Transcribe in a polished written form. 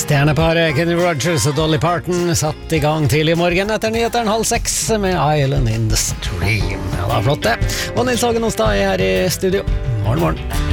Stjerneparet Kenny Rogers og Dolly Parton satt I gang tidlig I morgen etter nyheteren 5:30 med Island in the Stream. Ja, det var flott det. Og Nils Hagen Hostad her I studio. Morgen.